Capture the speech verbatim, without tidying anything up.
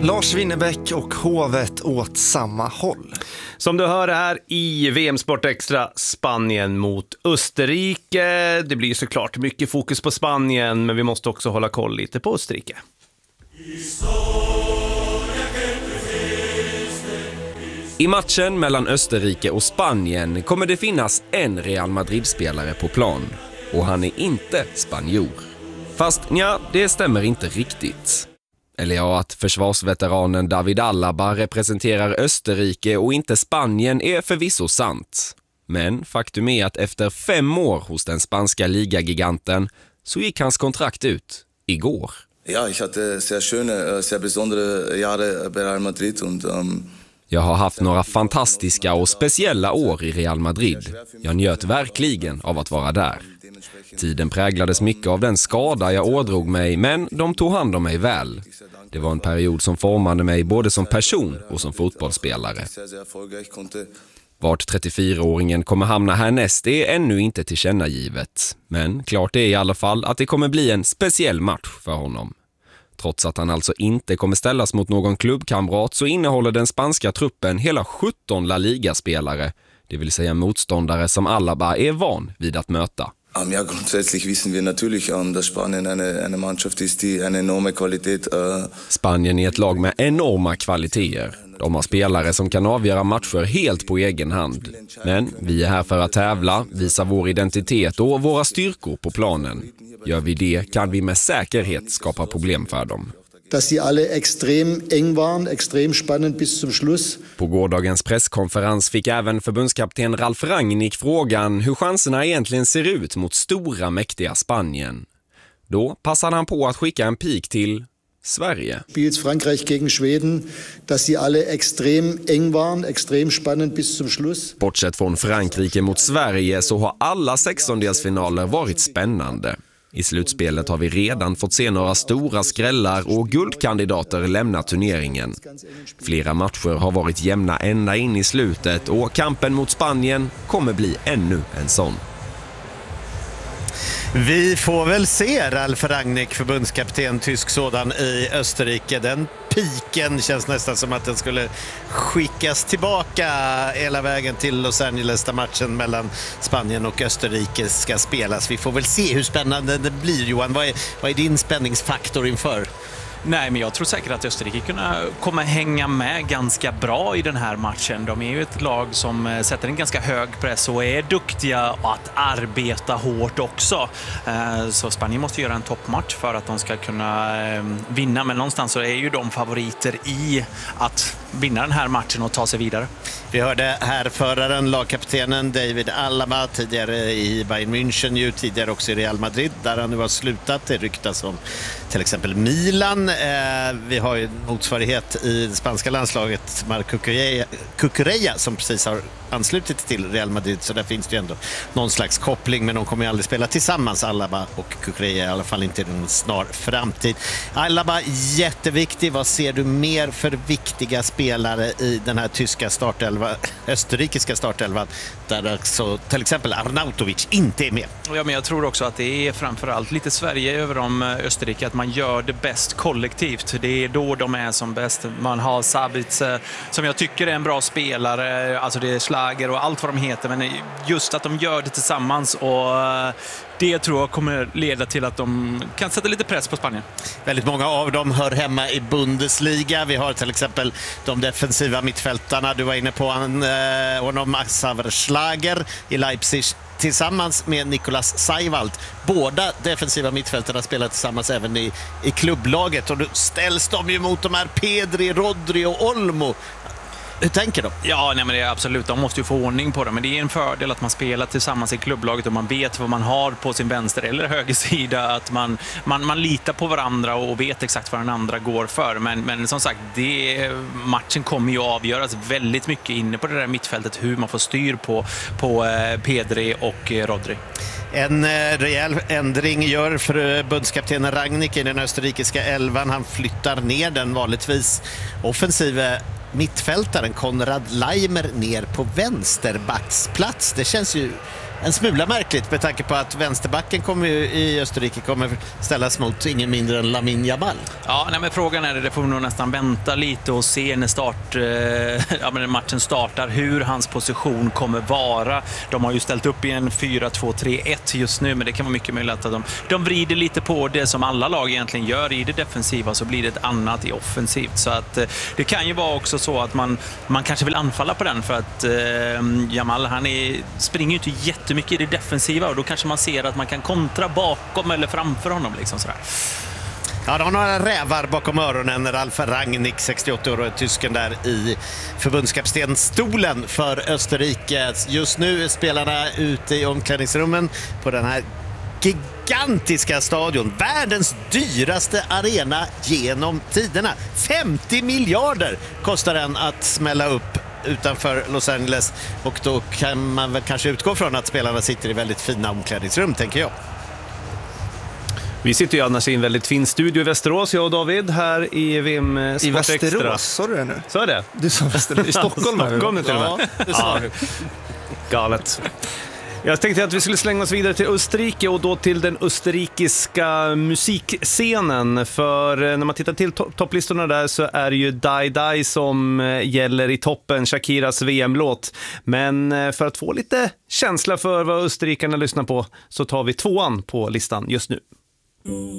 Lars Winnerbäck och hovet åt samma håll. Som du hör här i V M Sport Extra, Spanien mot Österrike. Det blir såklart mycket fokus på Spanien, men vi måste också hålla koll lite på Österrike. I matchen mellan Österrike och Spanien kommer det finnas en Real Madrid-spelare på plan. Och han är inte spanjor. Fast ja, det stämmer inte riktigt. Eller ja, att försvarsveteranen David Alaba representerar Österrike och inte Spanien är förvisso sant. Men faktum är att efter fem år hos den spanska ligagiganten så gick hans kontrakt ut igår. Ja, jag hade sehr schöne, sehr besondere Jahre bei Real Madrid und um... Jag har haft några fantastiska och speciella år i Real Madrid. Jag njöt verkligen av att vara där. Tiden präglades mycket av den skada jag ådrog mig, men de tog hand om mig väl. Det var en period som formade mig både som person och som fotbollsspelare. Vart trettiofyraåringen kommer hamna härnäst är ännu inte tillkännagivet. Men klart är i alla fall att det kommer bli en speciell match för honom. Trots att han alltså inte kommer ställas mot någon klubbkamrat så innehåller den spanska truppen hela sjutton La Liga-spelare, det vill säga motståndare som Alaba är van vid att möta. Ja, grundsätzlich wissen wir natürlich, dass Spanien eine, eine Mannschaft ist, die eine enorme Qualität. Uh... Spanien är ett lag med enorma kvaliteter. De har spelare som kan avgöra matcher helt på egen hand. Men vi är här för att tävla, visa vår identitet och våra styrkor på planen. Gör vi det kan vi med säkerhet skapa problem för dem. Dass sie alle extrem eng waren, extrem spannend bis zum Schluss. På gårdagens presskonferens fick även förbundskapten Ralf Rangnick frågan hur chanserna egentligen ser ut mot stora mäktiga Spanien. Då passade han på att skicka en pik till Sverige. Spielt Frankreich gegen Schweden, dass sie alle extrem eng waren, extrem spannend bis zum Schluss. Bortsett från Frankrike mot Sverige så har alla sextondelsfinaler varit spännande. I slutspelet har vi redan fått se några stora skrällar och guldkandidater lämna turneringen. Flera matcher har varit jämna ända in i slutet och kampen mot Spanien kommer bli ännu en sån. Vi får väl se Ralf Rangnick, förbundskapten, tysk sådan, i Österrike. Den piken känns nästan som att den skulle skickas tillbaka hela vägen till Los Angeles där matchen mellan Spanien och Österrike ska spelas. Vi får väl se hur spännande det blir, Johan. Vad är, vad är din spänningsfaktor inför? Nej, men jag tror säkert att Österrike kunna komma hänga med ganska bra i den här matchen. De är ju ett lag som sätter en ganska hög press och är duktiga att arbeta hårt också. Så Spanien måste göra en toppmatch för att de ska kunna vinna. Men någonstans så är ju de favoriter i att vinna den här matchen och ta sig vidare. Vi hörde här föraren, lagkaptenen David Alaba, tidigare i Bayern München, ju tidigare också i Real Madrid, där han nu har slutat. Det ryktas om till exempel Milan. Eh, vi har ju motsvarighet i det spanska landslaget, Marc Cucurella, Cucurella, som precis har anslutit till Real Madrid, så där finns det ju ändå någon slags koppling, men de kommer ju aldrig spela tillsammans, Alaba och Cucurella, i alla fall inte i en snar framtid. Alaba, jätteviktig. Vad ser du mer för viktiga spelare i den här tyska startelva, österrikiska startelvan, där alltså till exempel Arnautovic inte är med? Ja, men jag tror också att det är framförallt lite Sverige över om Österrike, att man gör det bäst kollektivt. Det är då de är som bäst. Man har Sabitzer, som jag tycker är en bra spelare, alltså det är Schlager och allt vad de heter, men just att de gör det tillsammans, och det tror jag kommer leda till att de kan sätta lite press på Spanien. Väldigt många av dem hör hemma i Bundesliga. Vi har till exempel de defensiva mittfältarna. Du var inne på honom, Xaver Schlager i Leipzig, tillsammans med Nicolas Seiwald. Båda defensiva mittfältarna spelar tillsammans även i, i klubblaget, och då ställs de ju mot de här Pedri, Rodri och Olmo. Hur tänker de? Ja, nej, men det är absolut. De måste ju få ordning på det. Men det är en fördel att man spelar tillsammans i klubblaget och man vet vad man har på sin vänster eller höger sida. Att man, man, man litar på varandra och vet exakt vad den andra går för. Men, men som sagt, det, matchen kommer ju avgöras väldigt mycket inne på det där mittfältet. Hur man får styr på, på eh, Pedri och eh, Rodri. En eh, rejäl ändring gör förbundskaptenen Rangnick i den österrikiska elvan. Han flyttar ner den vanligtvis offensiva mittfältaren Konrad Laimer ner på vänsterbacksplats. Det känns ju en smula märkligt med tanke på att vänsterbacken kommer ju, i Österrike kommer ställas mot ingen mindre än Lamine Yamal. Ja, nej, men frågan är det, det får vi nog nästan vänta lite och se när start, eh, ja, men när matchen startar hur hans position kommer vara. De har ju ställt upp i en fyra två tre ett just nu, men det kan vara mycket möjligt att de, de vrider lite på det som alla lag egentligen gör i det defensiva, så blir det ett annat i offensivt. Så att eh, det kan ju vara också så att man, man kanske vill anfalla på den, för att eh, Yamal, han är, springer ju inte jättemycket i det defensiva, och då kanske man ser att man kan kontra bakom eller framför honom liksom sådär. Ja, de har några rävar bakom öronen. Ralf Rangnick, sextioåtta år, tysken där i förbundskaptenstolen för Österrike. Just nu är spelarna ute i omklädningsrummen på den här gigantiska stadion. Världens dyraste arena genom tiderna. femtio miljarder kostar den att smälla upp utanför Los Angeles, och då kan man väl kanske utgå från att spelarna sitter i väldigt fina omklädningsrum, tänker jag. Vi sitter ju annars i en väldigt fin studio i Västerås, jag och David, här i V M Sport Extra. I Västerås, sa du det nu? Så är det. Du sa Västerås, i Stockholm. Stockholm till och med. Ja, det sa du. Galet. Jag tänkte att vi skulle slänga oss vidare till Österrike, och då till den österrikiska musikscenen. För när man tittar till to- topplistorna där så är det ju Die Die som gäller i toppen, Shakiras V M-låt. Men för att få lite känsla för vad österrikarna lyssnar på så tar vi tvåan på listan just nu.